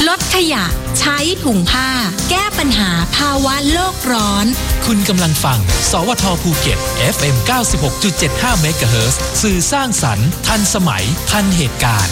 ลดขยะใช้ถุงผ้าแก้ปัญหาภาวะโลกร้อนคุณกำลังฟังสวทภูเก็ต FM 96.75 เมกะเฮิรตซ์สื่อสร้างสรรค์ทันสมัยทันเหตุการณ์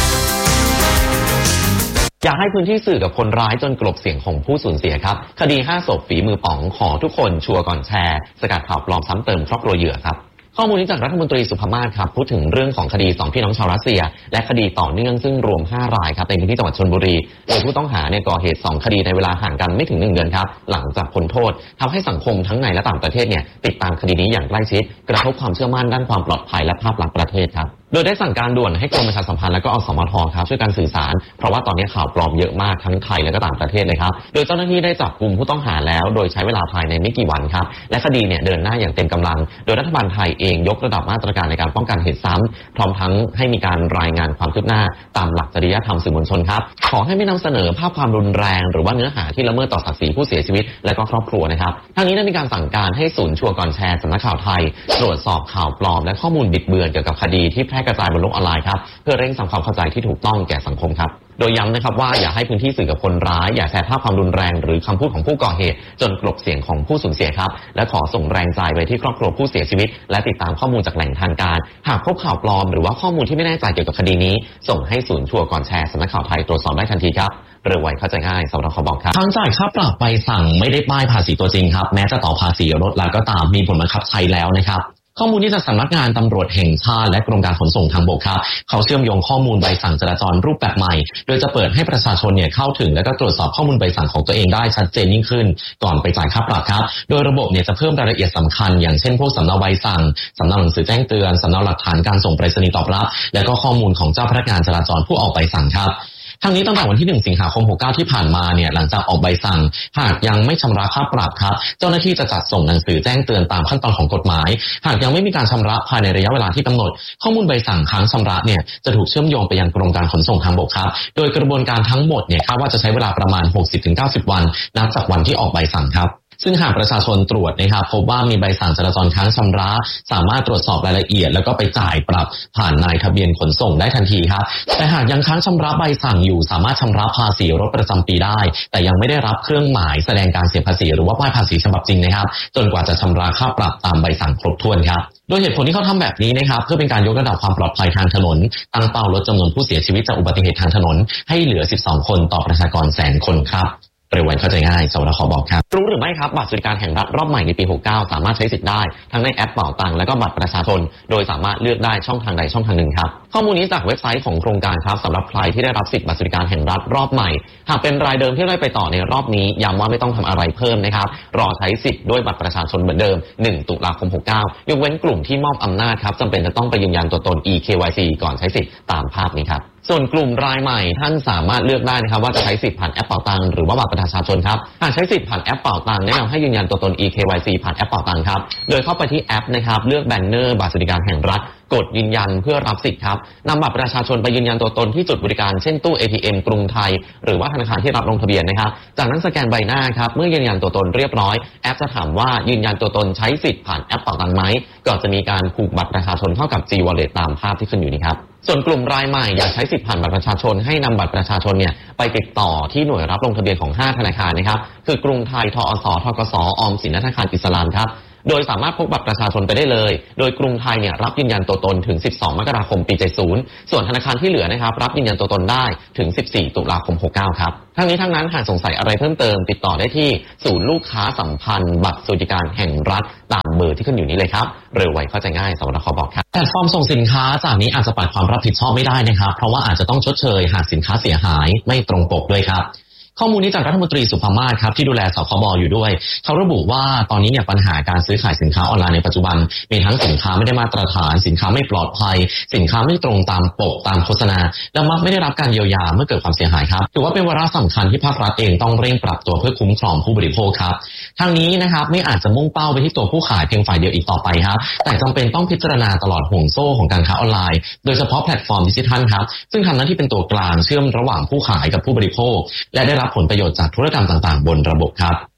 อยากให้พื้นที่สื่อกับคนร้ายจนกลบเสียงของผู้สูญเสียครับคดี5ศพฝีมือป๋องขอทุกคนชัวร์ก่อนแชร์สกัดข่าวปลอมซ้ำเติมครอบครัวเหยื่อครับข้อมูลนี้จากรัฐมนตรีสุภมาศครับพูดถึงเรื่องของคดี2พี่น้องชาวรัสเซียและคดีต่อเนื่องซึ่งรวม5รายครับในพื้นที่จังหวัดชลบุรีโดยผู้ต้องหาเนี่ยก่อเหตุ2คดีในเวลาห่างกันไม่ถึง1เดือนครับหลังจากพ้นโทษทำให้สังคมทั้งในและต่างประเทศเนี่ยติดตามคดีนี้อย่างใกล้ชิดกระทบความเชื่อมั่นด้านความปลอดภัยและภาพลักษณ์ประเทศครับโดยได้สั่งการด่วนให้กรมประชาสัมพันธ์และก็อสมทครับช่วยกันสื่อสารเพราะว่าตอนนี้ข่าวปลอมเยอะมากทั้งไทยและก็ต่างประเทศเลยครับโดยเจ้าหน้าที่ได้จับกลุ่มผู้ต้องหาแล้วโดยใช้เวลาภายในไม่กี่วันครับและคดีเนี่ยเดินหน้าอย่างเต็มกำลังโดยรัฐบาลไทยเองยกระดับมาตรการในการป้องกันเหตุซ้ำพร้อมทั้งให้มีการรายงานความคืบหน้าตามหลักจริยธรรมสื่อมวลชนครับขอให้ไม่นำเสนอภาพความรุนแรงหรือว่าเนื้อหาที่ละเมิดต่อศักดิ์ศรีผู้เสียชีวิตและก็ครอบครัวนะครับทั้งนี้ได้มีการสั่งการให้ศูนย์ชัวร์ก่อนแชร์สำนักข่าวไทยตรวจสอบข่าวปลอมและข้อมูลบิดเบือนเกี่ยวกับคดีที่แพร่กระจายบนโลกออนไลน์ครับเพื่อเร่งทำความเข้าใจที่ถูกต้องแก่สังคมครับโดยย้ำนะครับว่าอย่าให้พื้นที่สื่อกับคนร้ายอย่าแชร์ภาพความรุนแรงหรือคำพูดของผู้ก่อเหตุจนกลบเสียงของผู้สูญเสียครับและขอส่งแรงใจไปที่ครอบครัวผู้เสียชีวิตและติดตามข้อมูลจากแหล่งทางการหากพบข่าวปลอมหรือว่าข้อมูลที่ไม่แน่ใจเกี่ยวกับคดีนี้ส่งให้ศูนย์ชัวร์ก่อนแชร์สำนักข่าวไทยตรวจสอบได้ทันทีครับเร็วไวเข้าใจง่ายสำหรับขบอกครับทั้งจ่ายค่าปรับใบสั่งไม่ได้ป้ายภาษีตัวจริงครับแม้จะต่อภาษีรถแล้วก็ตามมีผลบังคับใช้แล้วนะครับข้อมูลนี้จากสำนักงานตำรวจแห่งชาติและกรมการขนส่งทางบกครับเขาเชื่อมโยงข้อมูลใบสั่งจราจรรูปแบบใหม่โดยจะเปิดให้ประชาชนเนี่ยเข้าถึงและก็ตรวจสอบข้อมูลใบสั่งของตัวเองได้ชัดเจนยิ่งขึ้นก่อนไปจ่ายค่าปรับครับโดยระบบเนี่ยจะเพิ่มรายละเอียดสำคัญอย่างเช่นพวกสำเนาใบสั่งสำเนาหนังสือแจ้งเตือนสำเนาหลักฐานการส่งไปรษณีย์ตอบรับและก็ข้อมูลของเจ้าพนักงานจราจรผู้ออกใบสั่งครับทั้งนี้ตั้งแต่วันที่1สิงหาคม69ที่ผ่านมาเนี่ยหลังจากออกใบสั่งหากยังไม่ชำระค่าปรับครับเจ้าหน้าที่จะจัดส่งหนังสือแจ้งเตือนตามขั้นตอนของกฎหมายหากยังไม่มีการชำระภายในระยะเวลาที่กำหนดข้อมูลใบสั่งค้างชำระเนี่ยจะถูกเชื่อมโยงไปยังกรมการขนส่งทางบกครับโดยกระบวนการทั้งหมดเนี่ยคาดว่าจะใช้เวลาประมาณ 60-90 วันนับจากวันที่ออกใบสั่งครับซึ่งหากประชาชนตรวจนะครับพบว่ามีใบสั่งจราจรค้างชำระสามารถตรวจสอบรายละเอียดแล้วก็ไปจ่ายปรับผ่านนายทะเบียนขนส่งได้ทันทีครับแต่หากยังค้างชำระใบสั่งอยู่สามารถชำระภาษีรถประจำปีได้แต่ยังไม่ได้รับเครื่องหมายแสดงการเสียภาษีหรือว่าป้ายภาษีฉบับจริงนะครับจนกว่าจะชำระค่าปรับตามใบสั่งครบถ้วนครับโดยเหตุผลที่เขาทำแบบนี้นะครับเพื่อเป็นการยกระดับความปลอดภัยทางถนนตั้งเป้าลดจำนวนผู้เสียชีวิตจากอุบัติเหตุทางถนนให้เหลือ12คนต่อประชากร100,000 คนครับเร็วไวเข้าใจง่ายสวทขบอกครับรู้หรือไม่ครับบัตรสวัสดิการแห่งรัฐรอบใหม่ในปี69สามารถใช้สิทธิ์ได้ทั้งในแอปเป๋าตังค์และก็บัตรประชาชนโดยสามารถเลือกได้ช่องทางใดช่องทางหนึ่งครับข้อมูลนี้จากเว็บไซต์ของโครงการครับสำหรับใครที่ได้รับสิทธิ์บัตรสวัสดิการแห่งรัฐรอบใหม่หากเป็นรายเดิมที่ได้ไปต่อในรอบนี้ย้ำว่าไม่ต้องทำอะไรเพิ่มนะครับรอใช้สิทธิ์ด้วยบัตรประชาชนเหมือนเดิม1ตุลาคม69ยกเว้นกลุ่มที่มอบอำนาจครับจำเป็นจะต้องไปยืนยันตัวตน eKYC ก่อนใช้สิทธิ์ตามภาพนี้ครับส่วนกลุ่มรายใหม่ท่านสามารถเลือกได้นะครับว่าจะใช้สิทธิ์ผ่านแอปเป๋าตังค์หรือว่าบัตรประชาชนครับหากใช้สิทธิ์ผ่านแอปเป๋าตังค์แนะนำให้ยืนยันตัวตน eKYC ผ่านแอปเป๋าตังค์ครับโดยเข้าไปที่แอปนะครับเลือกแบนเนอร์บัตรสวัสดิการแห่งรัฐกดยืนยันเพื่อรับสิทธิ์ครับนำบัตรประชาชนไปยืนยันตัวตนที่จุดบริการเช่นตู้ ATM กรุงไทยหรือว่าธนาคารที่รับลงทะเบียนนะครับจากนั้นสแกนใบหน้าครับเมื่อยืนยันตัวตนเรียบร้อยแอปจะถามว่ายืนยันตัวตนใช้สิทธิ์ผ่านแอปเป๋าตังค์ไหมก็จะมีการผูกบัตรประชาชนเข้ากับ G-Wallet ตามภาพที่ขึ้นอยู่นี้ครับส่วนกลุ่มรายใหม่อยากใช้สิทธิ์ผ่านบัตรประชาชนให้นำบัตรประชาชนเนี่ยไปติดต่อที่หน่วยรับลงทะเบียนของ5ธนาคารนะครับคือกรุงไทยทอสธกสออมสินและธนาคารอิสลามครับโดยสามารถพกบัตรประชาชนไปได้เลยโดยกรุงไทยเนี่ยรับยืนยันตัวตนถึง12มกราคมปี70ส่วนธนาคารที่เหลือนะครับรับยืนยันตัวตนได้ถึง14ตุลาคม69ครับทั้งนี้ทั้งนั้นหากสงสัยอะไรเพิ่มเติมติดต่อได้ที่ศูนย์ลูกค้าสัมพันธ์บัตรสวัสดิการแห่งรัฐตามเบอร์ที่ขึ้นอยู่นี้เลยครับเร็วไวเข้าใจง่ายสวทขบอกครับแพลตฟอร์มส่งสินค้าจากนี้อาจจะปัดความรับผิดชอบไม่ได้นะครับเพราะว่าอาจจะต้องชดเชยหากสินค้าเสียหายไม่ตรงปกด้วยครับข้อมูลนี้จากรัฐมนตรีสุภมาศครับที่ดูแลสคบอยู่ด้วยเขาระบุว่าตอนนี้เนี่ยปัญหาการซื้อขายสินค้าออนไลน์ในปัจจุบันมีทั้งสินค้าไม่ได้มาตรฐานสินค้าไม่ปลอดภัยสินค้าไม่ตรงตามปกตามโฆษณาและมักไม่ได้รับการเยียวยาเมื่อเกิดความเสียหายครับถือว่าเป็นวาระสำคัญที่ภาครัฐเองต้องเร่งปรับตัวเพื่อคุ้มครองผู้บริโภคครับทางนี้นะครับไม่อาจจะมุ่งเป้าไปที่ตัวผู้ขายเพียงฝ่ายเดียวอีกต่อไปครับแต่จำเป็นต้องพิจารณาตลอดห่วงโซ่ของการค้าออนไลน์โดยเฉพาะแพลตฟอร์มดิจิทัลครับซึ่งทำหน้าที่เป็นตัวกลางเชื่อมระหว่างผู้ขายกับผู้บริโภคและได้รับผลประโยชน์จากธุรกรรมต่างๆบนระบบครับ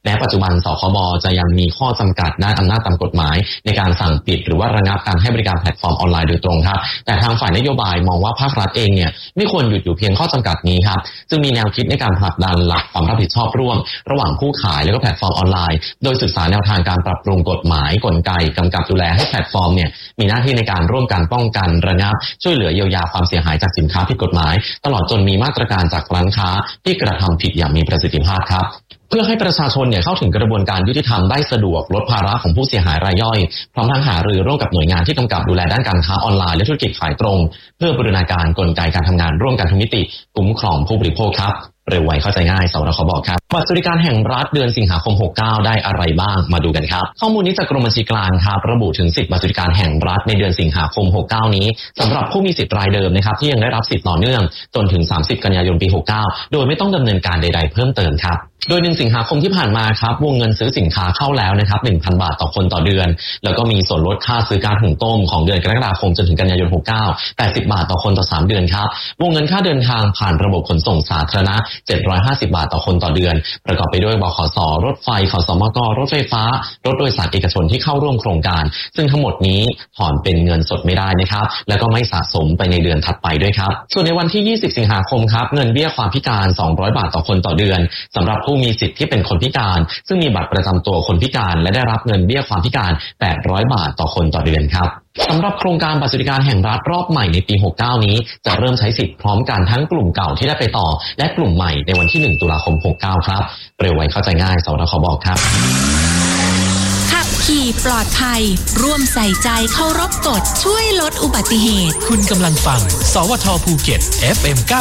แม้ปัจจุบันสคบจะยังมีข้อจำกัดด้านอำนาจตามกฎหมายในการสั่งปิดหรือว่าระงับการให้บริการแพลตฟอร์มออนไลน์โดยตรงครับแต่ทางฝ่ายนโยบายมองว่าภาครัฐเองเนี่ยไม่ควรหยุดอยู่เพียงข้อจำกัดนี้ครับจึงมีแนวคิดในการผลักดันหลักความรับผิดชอบร่วมระหว่างผู้ขายและก็แพลตฟอร์มออนไลน์โดยศึกษาแนวทางการปรับปรุงกฎหมายกลไกกำกับดูแลให้แพลตฟอร์มเนี่ยมีหน้าที่ในการร่วมกันป้องกันระงับช่วยเหลือเยียวยาความเสียหายจากสินค้าผิดกฎหมายตลอดจนมีมาตรการจากร้านค้าที่กระทำผิดอย่างมีประสิทธิภาพครับเพื่อให้ประชาชนเข้าถึงกระบวนการยุติธรรมได้สะดวกลดภาระของผู้เสียหายรายย่อยพร้อมทั้งหารือร่วมกับหน่วยงานที่กำกับดูแลด้านการค้าออนไลน์และธุรกิจขายตรงเพื่อบูรณาการกลไกการทำงานร่วมกันทุกมิติคุ้มครองผู้บริโภคครับเร็วไวเข้าใจง่ายสวทช.บอกครับบัตรสวัสดิการแห่งรัฐเดือนสิงหาคม69ได้อะไรบ้างมาดูกันครับข้อมูลนี้จากกรมบัญชีกลางครับระบุถึงสิทธิบัตรสวัสดิการแห่งรัฐในเดือนสิงหาคม69นี้สำหรับผู้มีสิทธิ์รายเดิมนะครับที่ยังได้รับสิทธิ์ต่อเนื่องจนถึง30กันยายนปี69โดยไม่ต้องดำเนินการใดๆเพิ่มเติมครับโดย1สิงหาคมที่ผ่านมาครับวงเงินซื้อสินค้าเข้าแล้วนะครับ 1,000 บาทต่อคนต่อเดือนแล้วก็มีส่วนลดค่าซื้อก๊าซหุงต้มของเดือนกรกฎาคมจนถึงกันยายน69 80 บาทต่อคนต่อ3เดือนครับวงเงินค่าเดินทางผ่านระบบขนส่งสาธารณะ750 บาทต่อคนต่อเดือนประกอบไปด้วยบขส.รถไฟขสมก.รถไฟฟ้ารถโดยสารเอกชนที่เข้าร่วมโครงการซึ่งทั้งหมดนี้ถอนเป็นเงินสดไม่ได้นะครับแล้วก็ไม่สะสมไปในเดือนถัดไปด้วยครับส่วนในวันที่20สิงหาคมครับเงินเบี้ยความพิการ200 บาทต่อคนต่อเดือนสำหรับผู้มีสิทธิ์ที่เป็นคนพิการซึ่งมีบัตรประจำตัวคนพิการและได้รับเงินเบี้ยความพิการ800 บาทต่อคนต่อเดือนครับสำหรับโครงการบัตรสวัสดิการแห่งรัฐรอบใหม่ในปี69นี้จะเริ่มใช้สิทธิ์พร้อมกันทั้งกลุ่มเก่าที่ได้ไปต่อและกลุ่มใหม่ในวันที่1ตุลาคม69ครับเร็วไวเข้าใจง่ายสวทช.บอกครับขับขี่ปลอดภัยร่วมใส่ใจเคารพกฎช่วยลดอุบัติเหตุคุณกำลังฟังสวทภูเก็ต FM